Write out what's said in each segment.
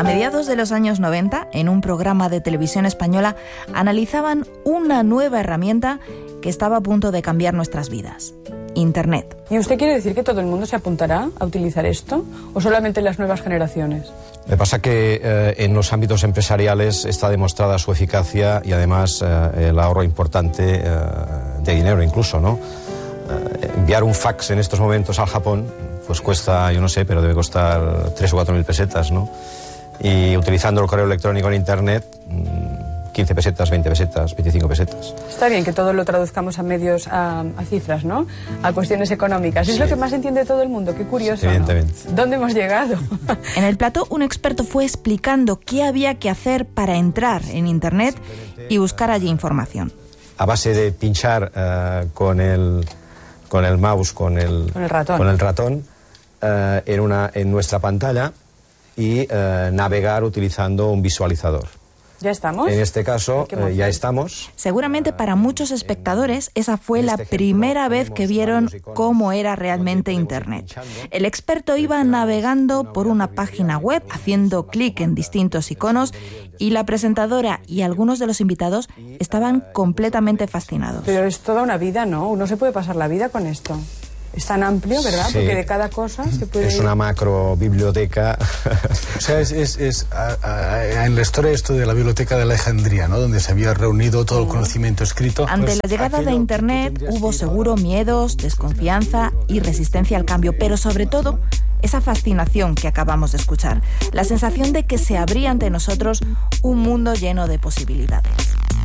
A mediados de los años 90, en un programa de televisión española, analizaban una nueva herramienta que estaba a punto de cambiar nuestras vidas: Internet. ¿Y usted quiere decir que todo el mundo se apuntará a utilizar esto? ¿O solamente las nuevas generaciones? Me pasa que en los ámbitos empresariales está demostrada su eficacia y además el ahorro importante de dinero incluso, ¿no? Enviar un fax en estos momentos al Japón pues cuesta, yo no sé, pero debe costar 3 o 4 mil pesetas, ¿no? Y utilizando el correo electrónico en Internet, 15 pesetas, 20 pesetas, 25 pesetas. Está bien que todo lo traduzcamos a medios, a cifras, ¿no? A cuestiones económicas. Sí. Es lo que más entiende todo el mundo, qué curioso, evidentemente. ¿no? ¿Dónde hemos llegado? En el plató, un experto fue explicando qué había que hacer para entrar en Internet y buscar allí información. A base de pinchar con el mouse, con el ratón en nuestra pantalla y navegar utilizando un visualizador. ¿Ya estamos? En este caso, ya estamos. Seguramente para muchos espectadores esa fue la primera vez que vieron cómo era realmente Internet. El experto iba navegando por una página web, haciendo clic en distintos iconos, y la presentadora y algunos de los invitados estaban completamente fascinados. Pero es toda una vida, ¿no? Uno se puede pasar la vida con esto. Es tan amplio, ¿verdad? Sí. Porque de cada cosa se puede... Es una macro biblioteca. O sea, en la historia esto de la biblioteca de Alejandría, ¿no? Donde se había reunido todo el conocimiento escrito. Ante la llegada de Internet hubo seguro miedos, desconfianza y resistencia al cambio, pero sobre todo esa fascinación que acabamos de escuchar, la sensación de que se abría ante nosotros un mundo lleno de posibilidades.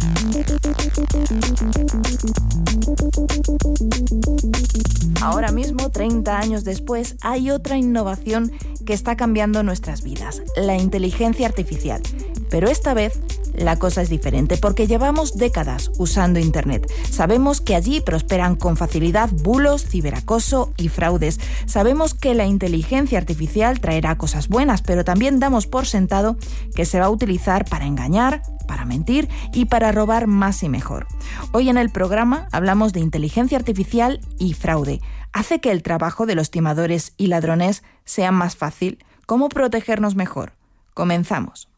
Ahora mismo, 30 años después, hay otra innovación que está cambiando nuestras vidas: la inteligencia artificial. Pero esta vez la cosa es diferente, porque llevamos décadas usando Internet. Sabemos que allí prosperan con facilidad bulos, ciberacoso y fraudes. Sabemos que la inteligencia artificial traerá cosas buenas, pero también damos por sentado que se va a utilizar para engañar, para mentir y para robar más y mejor. Hoy en el programa hablamos de inteligencia artificial y fraude. ¿Hace que el trabajo de los timadores y ladrones sea más fácil? ¿Cómo protegernos mejor? Comenzamos.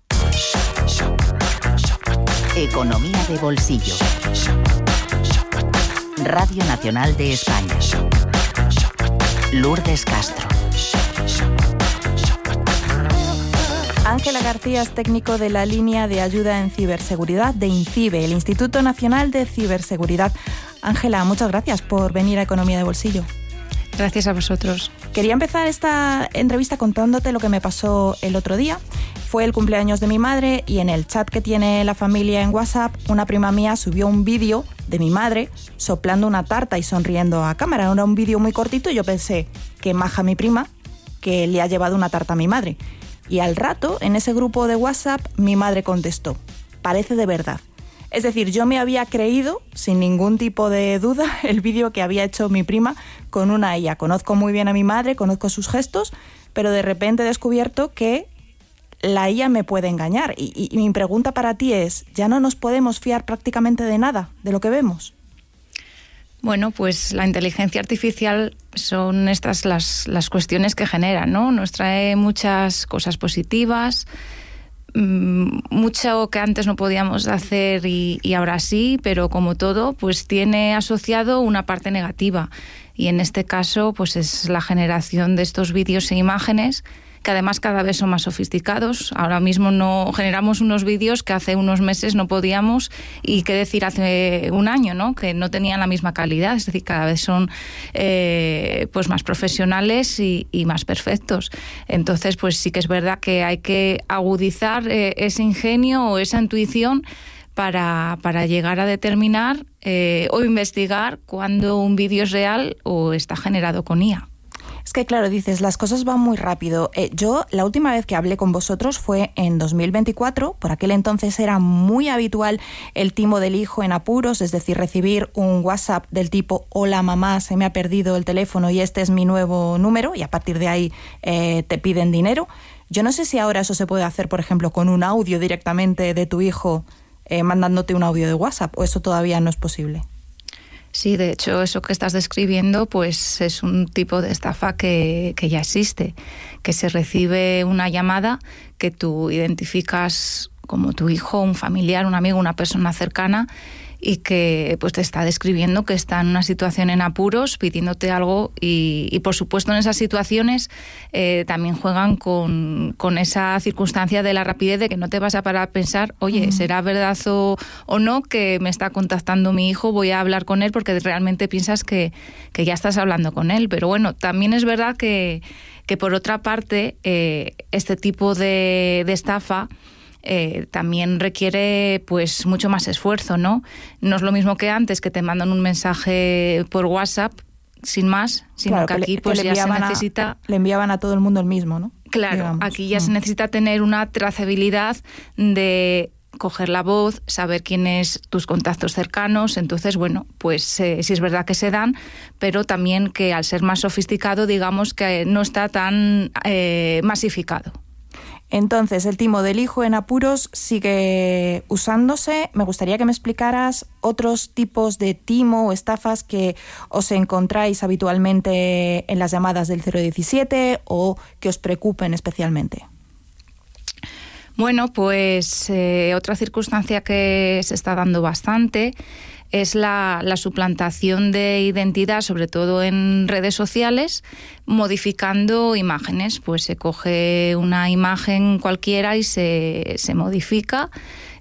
Economía de bolsillo. Radio Nacional de España. Lourdes Castro. Ángela García es técnico de la línea de ayuda en ciberseguridad de INCIBE, el Instituto Nacional de Ciberseguridad. Ángela, muchas gracias por venir a Economía de Bolsillo. Gracias a vosotros. Quería empezar esta entrevista contándote lo que me pasó el otro día. Fue el cumpleaños de mi madre y en el chat que tiene la familia en WhatsApp, una prima mía subió un vídeo de mi madre soplando una tarta y sonriendo a cámara. Era un vídeo muy cortito y yo pensé, qué maja mi prima, que le ha llevado una tarta a mi madre. Y al rato, en ese grupo de WhatsApp, mi madre contestó, parece de verdad. Es decir, yo me había creído, sin ningún tipo de duda, el vídeo que había hecho mi prima con una IA. Conozco muy bien a mi madre, conozco sus gestos, pero de repente he descubierto que la IA me puede engañar. Y mi pregunta para ti es, ¿ya no nos podemos fiar prácticamente de nada, de lo que vemos? Bueno, pues la inteligencia artificial son estas las cuestiones que generan, ¿no? Nos trae muchas cosas positivas, mucho que antes no podíamos hacer y ahora sí, pero como todo, pues tiene asociado una parte negativa. Y en este caso, pues es la generación de estos vídeos e imágenes que además cada vez son más sofisticados. Ahora mismo no generamos unos vídeos que hace unos meses no podíamos, y qué decir hace un año, ¿no? Que no tenían la misma calidad. Es decir, cada vez son pues más profesionales y más perfectos. Entonces, pues sí que es verdad que hay que agudizar ese ingenio o esa intuición para llegar a determinar o investigar cuándo un vídeo es real o está generado con IA. Es que claro, dices, las cosas van muy rápido. Yo la última vez que hablé con vosotros fue en 2024. Por aquel entonces era muy habitual el timo del hijo en apuros, es decir, recibir un WhatsApp del tipo, hola mamá, se me ha perdido el teléfono y este es mi nuevo número, y a partir de ahí te piden dinero. Yo no sé si ahora eso se puede hacer, por ejemplo, con un audio directamente de tu hijo mandándote un audio de WhatsApp, o eso todavía no es posible. Sí, de hecho, eso que estás describiendo pues es un tipo de estafa que ya existe, que se recibe una llamada que tú identificas como tu hijo, un familiar, un amigo, una persona cercana, y que pues te está describiendo que está en una situación en apuros, pidiéndote algo, y por supuesto en esas situaciones también juegan con esa circunstancia de la rapidez, de que no te vas a parar a pensar, oye, ¿será verdad o no que me está contactando mi hijo? Voy a hablar con él, porque realmente piensas que ya estás hablando con él. Pero bueno, también es verdad que por otra parte este tipo de estafa también requiere pues mucho más esfuerzo, ¿no? No es lo mismo que antes, que te mandan un mensaje por WhatsApp sin más, sino claro, que aquí pues ya se necesita... Le enviaban a todo el mundo el mismo, ¿no? Claro, digamos. Aquí ya se necesita tener una trazabilidad de coger la voz, saber quiénes tus contactos cercanos. Entonces, bueno, pues sí es verdad que se dan, pero también que al ser más sofisticado, digamos que no está tan masificado. Entonces, el timo del hijo en apuros sigue usándose. Me gustaría que me explicaras otros tipos de timo o estafas que os encontráis habitualmente en las llamadas del 017 o que os preocupen especialmente. Bueno, pues otra circunstancia que se está dando bastante es la suplantación de identidad, sobre todo en redes sociales, modificando imágenes. Pues se coge una imagen cualquiera y se modifica,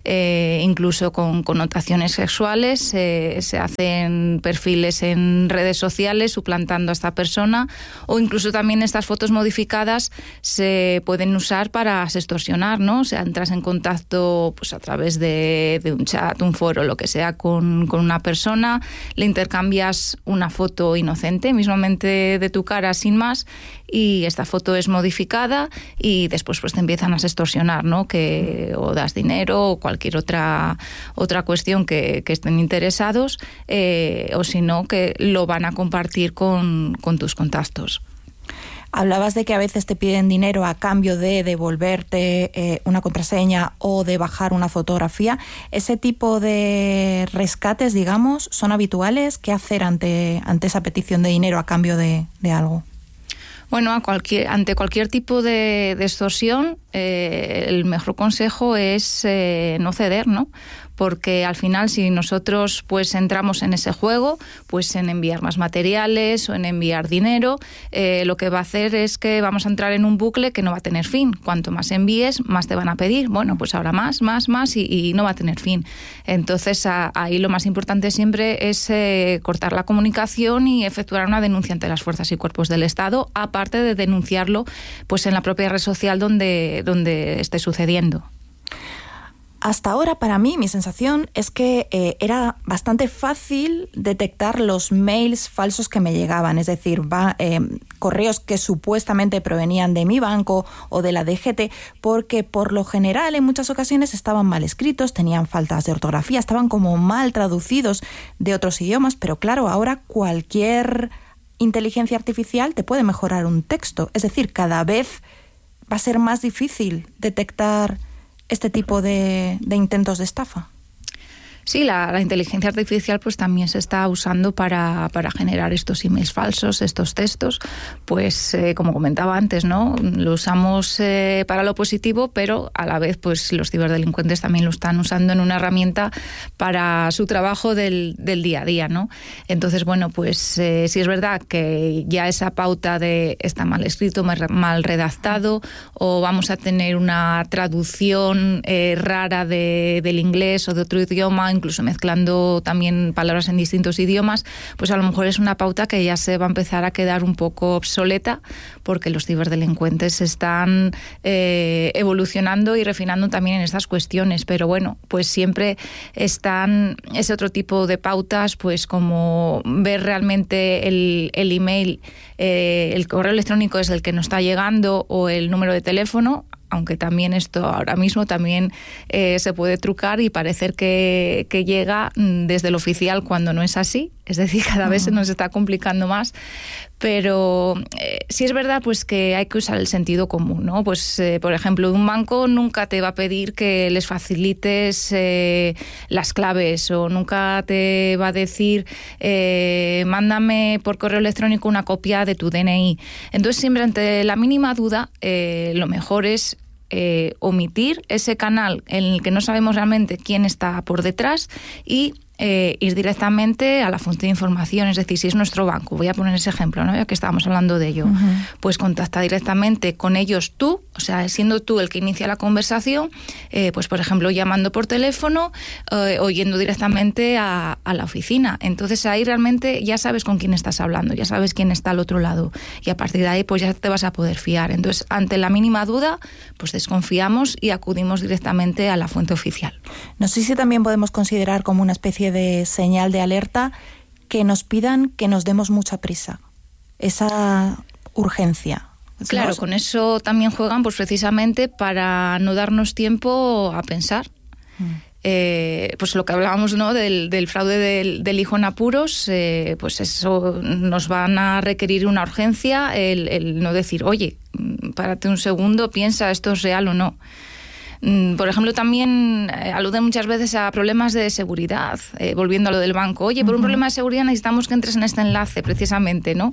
incluso con connotaciones sexuales. Se hacen perfiles en redes sociales suplantando a esta persona, o incluso también estas fotos modificadas se pueden usar para sextorsionar, ¿no? O sea, entras en contacto pues a través de un chat, un foro, lo que sea, con una persona, le intercambias una foto inocente, mismamente de tu cara, sin más, y esta foto es modificada, y después pues te empiezan a sextorsionar, ¿no? Que o das dinero o cualquier otra cuestión que estén interesados, o si no, que lo van a compartir con tus contactos. Hablabas de que a veces te piden dinero a cambio de devolverte una contraseña o de bajar una fotografía. ¿Ese tipo de rescates, digamos, son habituales? ¿Qué hacer ante esa petición de dinero a cambio de algo? Bueno, ante cualquier tipo de extorsión, el mejor consejo es no ceder, ¿no? Porque al final, si nosotros pues entramos en ese juego, pues en enviar más materiales o en enviar dinero, lo que va a hacer es que vamos a entrar en un bucle que no va a tener fin. Cuanto más envíes, más te van a pedir. Bueno, pues ahora más y no va a tener fin. Entonces, ahí lo más importante siempre es cortar la comunicación y efectuar una denuncia ante las fuerzas y cuerpos del Estado, aparte de denunciarlo pues en la propia red social donde esté sucediendo. Hasta ahora, para mí, mi sensación es que era bastante fácil detectar los mails falsos que me llegaban, es decir, correos que supuestamente provenían de mi banco o de la DGT, porque por lo general en muchas ocasiones estaban mal escritos, tenían faltas de ortografía, estaban como mal traducidos de otros idiomas, pero claro, ahora cualquier inteligencia artificial te puede mejorar un texto, es decir, cada vez va a ser más difícil detectar este tipo de intentos de estafa. Sí, la inteligencia artificial pues también se está usando para generar estos emails falsos, estos textos, pues como comentaba antes, ¿no? Lo usamos para lo positivo, pero a la vez pues los ciberdelincuentes también lo están usando en una herramienta para su trabajo del día a día, ¿no? Entonces, bueno, pues sí es verdad que ya esa pauta de está mal escrito, mal redactado, o vamos a tener una traducción rara del inglés o de otro idioma, incluso mezclando también palabras en distintos idiomas, pues a lo mejor es una pauta que ya se va a empezar a quedar un poco obsoleta, porque los ciberdelincuentes están evolucionando y refinando también en estas cuestiones. Pero bueno, pues siempre están ese otro tipo de pautas, pues como ver realmente el email, el correo electrónico es el que nos está llegando, o el número de teléfono, aunque también esto ahora mismo también se puede trucar y parecer que llega desde el oficial cuando no es así. es decir, cada vez se nos está complicando más, pero sí es verdad pues que hay que usar el sentido común, ¿no? Pues, por ejemplo, un banco nunca te va a pedir que les facilites las claves, o nunca te va a decir mándame por correo electrónico una copia de tu DNI. Entonces, siempre ante la mínima duda, lo mejor es omitir ese canal en el que no sabemos realmente quién está por detrás y ir directamente a la fuente de información. Es decir, si es nuestro banco, voy a poner ese ejemplo, ¿no? Ya que estábamos hablando de ello, pues contacta directamente con ellos tú, o sea, siendo tú el que inicia la conversación, pues por ejemplo llamando por teléfono o yendo directamente a la oficina. Entonces ahí realmente ya sabes con quién estás hablando, ya sabes quién está al otro lado, y a partir de ahí pues ya te vas a poder fiar. Entonces, ante la mínima duda, pues desconfiamos y acudimos directamente a la fuente oficial. No sé si también podemos considerar como una especie de señal de alerta que nos pidan que nos demos mucha prisa, esa urgencia. Claro, con eso también juegan pues precisamente para no darnos tiempo a pensar. Pues lo que hablábamos, ¿no? del fraude del hijo en apuros, pues eso nos van a requerir una urgencia, el no decir, oye, párate un segundo, piensa, ¿esto es real o no? Por ejemplo, también aluden muchas veces a problemas de seguridad, volviendo a lo del banco. Oye, por un problema de seguridad necesitamos que entres en este enlace, precisamente, ¿no?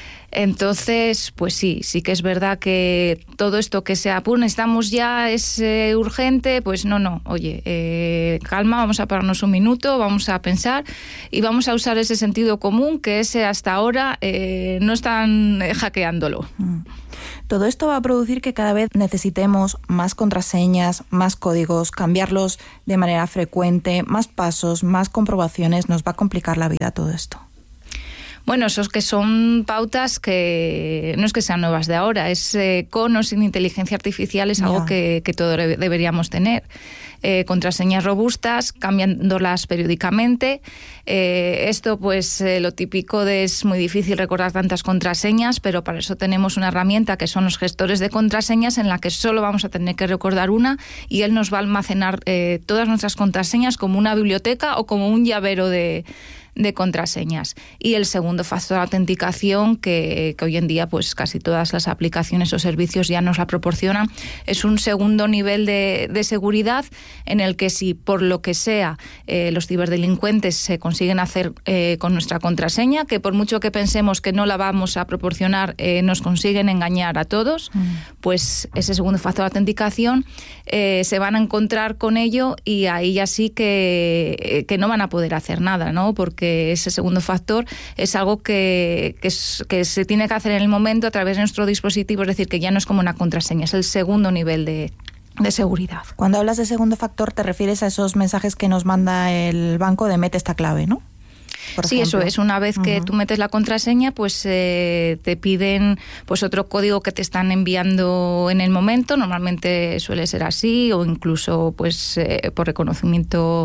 Entonces, pues sí que es verdad que todo esto que sea, pues necesitamos ya, es urgente, pues no, oye, calma, vamos a pararnos un minuto, vamos a pensar y vamos a usar ese sentido común que ese hasta ahora no están hackeándolo. Todo esto va a producir que cada vez necesitemos más contraseñas, más códigos, cambiarlos de manera frecuente, más pasos, más comprobaciones. Nos va a complicar la vida todo esto. Bueno, esos que son pautas que no es que sean nuevas de ahora, es con o sin inteligencia artificial, es algo que todos deberíamos tener. Contraseñas robustas, cambiándolas periódicamente. Esto, pues, lo típico de es muy difícil recordar tantas contraseñas, pero para eso tenemos una herramienta que son los gestores de contraseñas, en la que solo vamos a tener que recordar una y él nos va a almacenar todas nuestras contraseñas como una biblioteca o como un llavero de contraseñas. Y el segundo factor de autenticación, que hoy en día pues casi todas las aplicaciones o servicios ya nos la proporcionan, es un segundo nivel de seguridad, en el que si por lo que sea los ciberdelincuentes se consiguen hacer con nuestra contraseña, que por mucho que pensemos que no la vamos a proporcionar, nos consiguen engañar a todos, pues ese segundo factor de autenticación se van a encontrar con ello, y ahí ya sí que no van a poder hacer nada, ¿no? Porque ese segundo factor es algo que se tiene que hacer en el momento a través de nuestro dispositivo, es decir, que ya no es como una contraseña, es el segundo nivel de seguridad. Cuando hablas de segundo factor, te refieres a esos mensajes que nos manda el banco de mete esta clave, ¿no? Sí, eso es. Una vez que tú metes la contraseña, pues te piden pues otro código que te están enviando en el momento. Normalmente suele ser así, o incluso pues por reconocimiento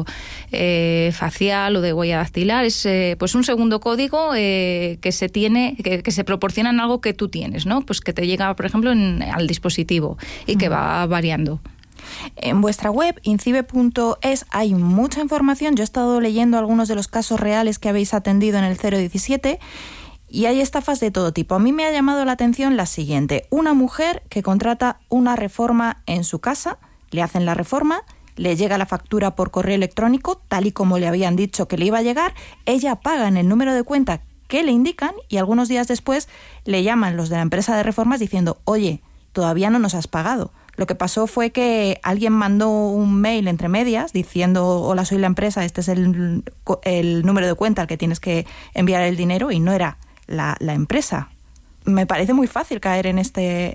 facial o de huella dactilar. Es pues un segundo código que se tiene, que se proporciona en algo que tú tienes, ¿no? Pues que te llega, por ejemplo, al dispositivo y que va variando. En vuestra web, incibe.es, hay mucha información. Yo he estado leyendo algunos de los casos reales que habéis atendido en el 017 y hay estafas de todo tipo. A mí me ha llamado la atención la siguiente. Una mujer que contrata una reforma en su casa, le hacen la reforma, le llega la factura por correo electrónico, tal y como le habían dicho que le iba a llegar, ella paga en el número de cuenta que le indican y algunos días después le llaman los de la empresa de reformas diciendo, oye, todavía no nos has pagado. Lo que pasó fue que alguien mandó un mail entre medias diciendo, hola, soy la empresa, este es el número de cuenta al que tienes que enviar el dinero, y no era la empresa. Me parece muy fácil caer en este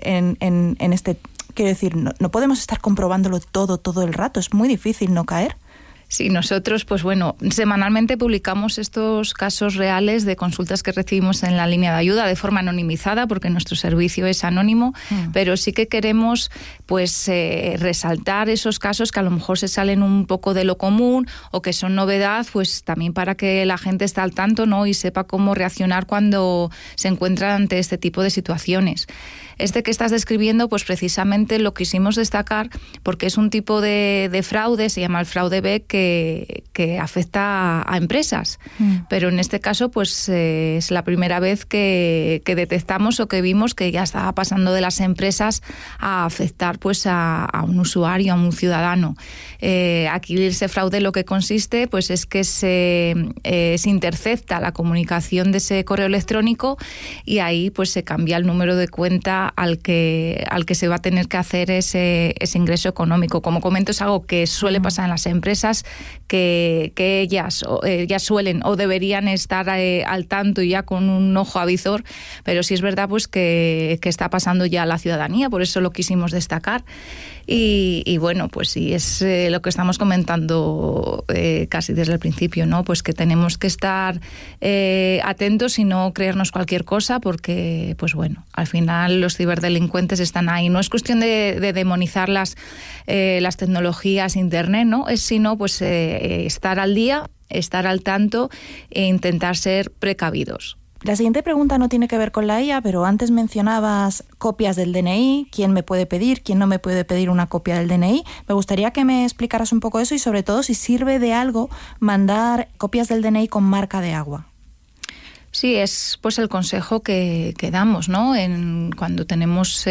quiero decir, no podemos estar comprobándolo todo el rato, es muy difícil no caer. Sí, nosotros, pues bueno, semanalmente publicamos estos casos reales de consultas que recibimos en la línea de ayuda de forma anonimizada, porque nuestro servicio es anónimo, pero sí que queremos pues resaltar esos casos que a lo mejor se salen un poco de lo común o que son novedad, pues también para que la gente esté al tanto, ¿no? Y sepa cómo reaccionar cuando se encuentra ante este tipo de situaciones. Este que estás describiendo, pues precisamente lo quisimos destacar porque es un tipo de fraude, se llama el fraude BEC, que afecta a empresas. Pero en este caso, pues es la primera vez que detectamos o que vimos que ya estaba pasando de las empresas a afectar pues a un usuario, a un ciudadano. Aquí ese fraude lo que consiste pues es que se intercepta la comunicación de ese correo electrónico y ahí pues se cambia el número de cuenta al que se va a tener que hacer ese ingreso económico. Como comento, es algo que suele pasar en las empresas, que ellas ya suelen o deberían estar al tanto y ya con un ojo avizor, pero sí es verdad pues que está pasando ya a la ciudadanía, por eso lo quisimos destacar. Y bueno, pues sí, es lo que estamos comentando casi desde el principio, ¿no? Pues que tenemos que estar atentos y no creernos cualquier cosa, porque, pues bueno, al final los ciberdelincuentes están ahí. No es cuestión de demonizar las tecnologías, internet, ¿no? Es sino pues estar al día, estar al tanto e intentar ser precavidos. La siguiente pregunta no tiene que ver con la IA, pero antes mencionabas copias del DNI, quién me puede pedir, quién no me puede pedir una copia del DNI. Me gustaría que me explicaras un poco eso y sobre todo si sirve de algo mandar copias del DNI con marca de agua. Sí, es pues el consejo que damos, ¿no? Cuando tenemos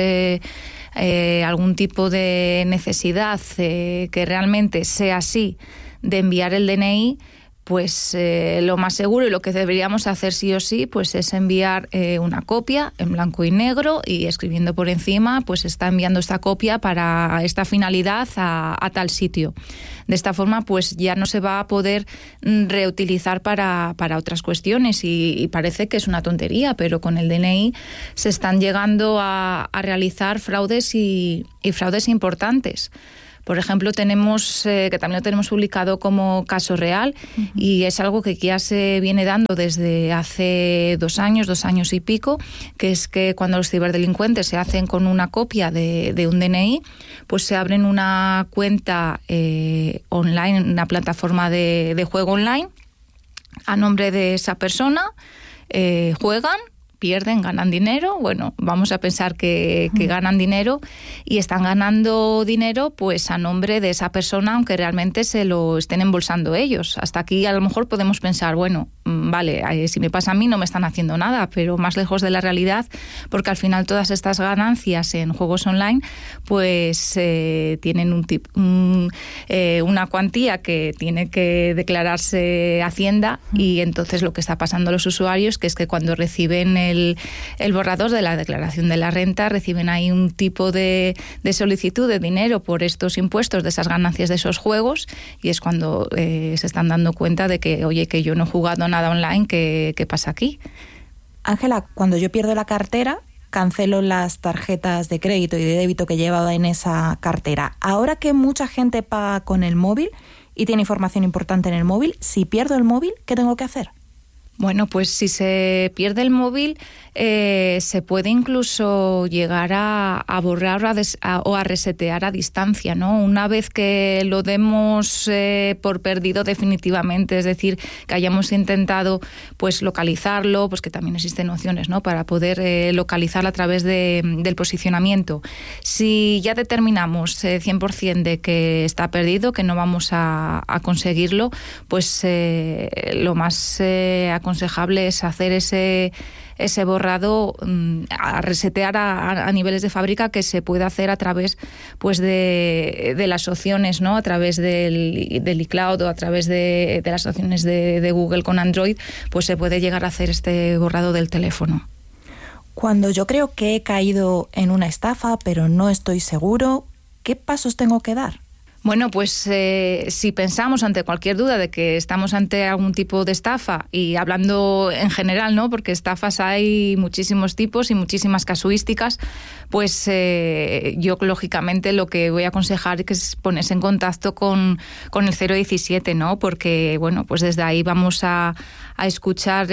algún tipo de necesidad que realmente sea así de enviar el DNI, pues lo más seguro y lo que deberíamos hacer sí o sí pues es enviar una copia en blanco y negro y escribiendo por encima pues está enviando esta copia para esta finalidad a tal sitio. De esta forma pues ya no se va a poder reutilizar para otras cuestiones y parece que es una tontería, pero con el DNI se están llegando a realizar fraudes y fraudes importantes. Por ejemplo, tenemos que también lo tenemos publicado como caso real y es algo que ya se viene dando desde hace 2 años y pico, que es que cuando los ciberdelincuentes se hacen con una copia de un DNI, pues se abren una cuenta online, una plataforma de juego online a nombre de esa persona, juegan, pierden, ganan dinero, bueno, vamos a pensar que ganan dinero y están ganando dinero pues a nombre de esa persona, aunque realmente se lo estén embolsando ellos. Hasta aquí a lo mejor podemos pensar, bueno, vale, si me pasa a mí no me están haciendo nada, pero más lejos de la realidad, porque al final todas estas ganancias en juegos online pues tienen una cuantía que tiene que declararse Hacienda y entonces lo que está pasando a los usuarios que es que cuando reciben el borrador de la declaración de la renta reciben ahí un tipo de solicitud de dinero por estos impuestos de esas ganancias de esos juegos y es cuando se están dando cuenta de que, oye, que yo no he jugado nada online, ¿qué pasa aquí? Ángela, cuando yo pierdo la cartera, cancelo las tarjetas de crédito y de débito que llevaba en esa cartera. Ahora que mucha gente paga con el móvil y tiene información importante en el móvil, si pierdo el móvil, ¿qué tengo que hacer? Bueno, pues si se pierde el móvil, se puede incluso llegar a borrar o a resetear a distancia, ¿no? Una vez que lo demos por perdido definitivamente, es decir, que hayamos intentado pues localizarlo, pues que también existen opciones, ¿no? Para poder localizarlo a través del posicionamiento. Si ya determinamos 100% de que está perdido, que no vamos a conseguirlo, pues lo más aconsejable es hacer ese borrado, a resetear a niveles de fábrica que se puede hacer a través pues de las opciones, ¿no? A través del iCloud o a través de las opciones de Google con Android, pues se puede llegar a hacer este borrado del teléfono. Cuando yo creo que he caído en una estafa, pero no estoy seguro, ¿qué pasos tengo que dar? Bueno, pues si pensamos ante cualquier duda de que estamos ante algún tipo de estafa, y hablando en general, ¿no? Porque estafas hay muchísimos tipos y muchísimas casuísticas, pues yo lógicamente lo que voy a aconsejar es ponerse en contacto con el 017, ¿no? Porque, bueno, pues desde ahí vamos a escuchar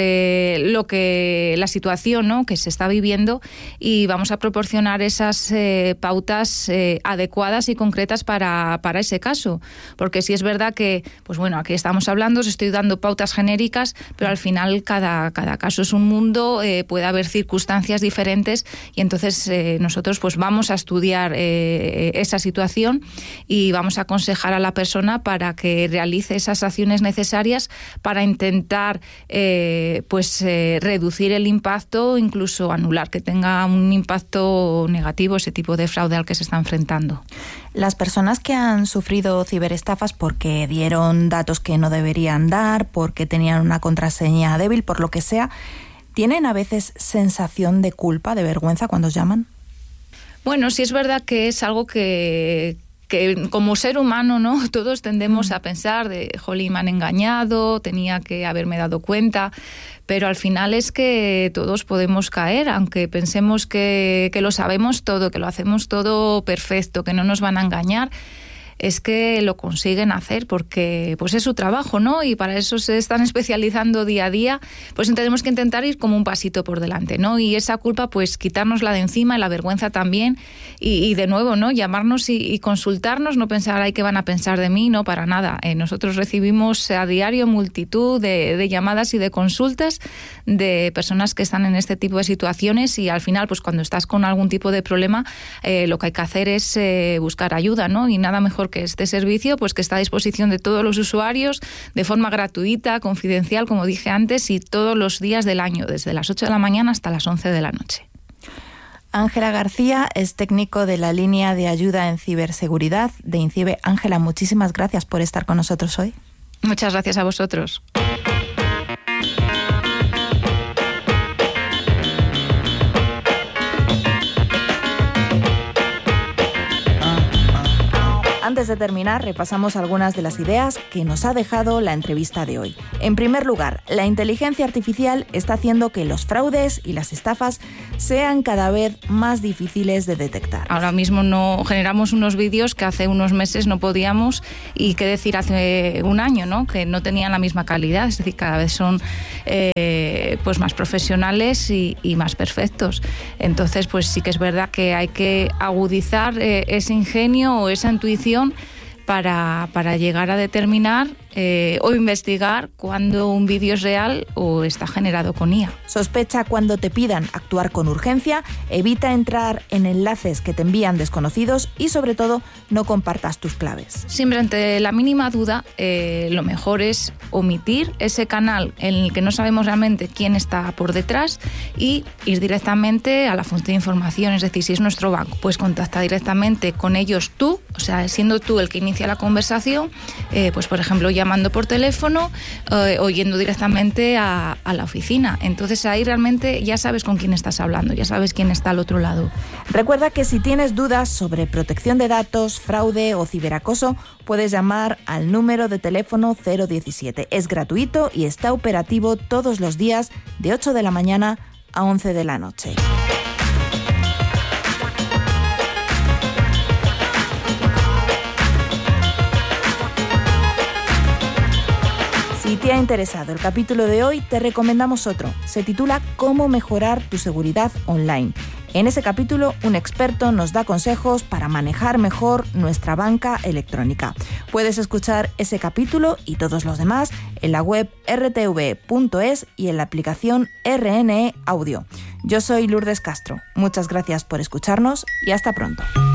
la situación, ¿no? Que se está viviendo y vamos a proporcionar esas pautas adecuadas y concretas para para ese caso. Porque sí es verdad que, pues bueno, aquí estamos hablando, os estoy dando pautas genéricas, pero al final cada caso es un mundo, puede haber circunstancias diferentes y entonces nosotros pues vamos a estudiar esa situación y vamos a aconsejar a la persona para que realice esas acciones necesarias para intentar reducir el impacto, incluso anular, que tenga un impacto negativo ese tipo de fraude al que se está enfrentando. Las personas que han sufrido ciberestafas porque dieron datos que no deberían dar, porque tenían una contraseña débil, por lo que sea, ¿tienen a veces sensación de culpa, de vergüenza cuando os llaman? Bueno, sí es verdad que es algo que como ser humano, ¿no? Todos tendemos a pensar de, jolín, me han engañado, tenía que haberme dado cuenta, pero al final es que todos podemos caer, aunque pensemos que lo sabemos todo, que lo hacemos todo perfecto, que no nos van a engañar. Es que lo consiguen hacer porque pues es su trabajo, ¿no? Y para eso se están especializando día a día, pues tenemos que intentar ir como un pasito por delante, ¿no? Y esa culpa, pues quitárnosla de encima y la vergüenza también y de nuevo, ¿no? Llamarnos y consultarnos, no pensar, ay, ¿qué van a pensar de mí? No, para nada. Nosotros recibimos a diario multitud de llamadas y de consultas de personas que están en este tipo de situaciones y al final, pues cuando estás con algún tipo de problema, lo que hay que hacer es buscar ayuda, ¿no? Y nada mejor que este servicio, pues que está a disposición de todos los usuarios de forma gratuita, confidencial, como dije antes, y todos los días del año, desde las 8 de la mañana hasta las 11 de la noche. Ángela García es técnico de la línea de ayuda en ciberseguridad de INCIBE. Ángela, muchísimas gracias por estar con nosotros hoy. Muchas gracias a vosotros. Antes de terminar, repasamos algunas de las ideas que nos ha dejado la entrevista de hoy. En primer lugar, la inteligencia artificial está haciendo que los fraudes y las estafas sean cada vez más difíciles de detectar. Ahora mismo no generamos unos vídeos que hace unos meses no podíamos y qué decir hace un año, ¿no? Que no tenían la misma calidad, es decir, cada vez son pues más profesionales y más perfectos. Entonces, pues sí que es verdad que hay que agudizar ese ingenio o esa intuición para llegar a determinar o investigar cuando un vídeo es real o está generado con IA. Sospecha cuando te pidan actuar con urgencia, evita entrar en enlaces que te envían desconocidos y, sobre todo, no compartas tus claves. Siempre ante la mínima duda, lo mejor es omitir ese canal en el que no sabemos realmente quién está por detrás y ir directamente a la fuente de información. Es decir, si es nuestro banco, pues contacta directamente con ellos tú, o sea, siendo tú el que inicia la conversación, pues por ejemplo, llamando por teléfono o yendo directamente a la oficina. Entonces ahí realmente ya sabes con quién estás hablando, ya sabes quién está al otro lado. Recuerda que si tienes dudas sobre protección de datos, fraude o ciberacoso, puedes llamar al número de teléfono 017. Es gratuito y está operativo todos los días de 8 de la mañana a 11 de la noche. Si te ha interesado el capítulo de hoy, te recomendamos otro. Se titula ¿Cómo mejorar tu seguridad online? En ese capítulo, un experto nos da consejos para manejar mejor nuestra banca electrónica. Puedes escuchar ese capítulo y todos los demás en la web rtv.es y en la aplicación RNE Audio. Yo soy Lourdes Castro. Muchas gracias por escucharnos y hasta pronto.